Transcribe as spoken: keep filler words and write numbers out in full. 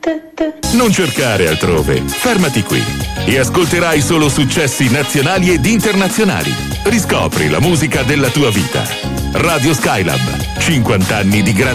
Non cercare altrove, fermati qui e ascolterai solo successi nazionali ed internazionali. Riscopri la musica della tua vita. Radio Skylab, cinquanta anni di grande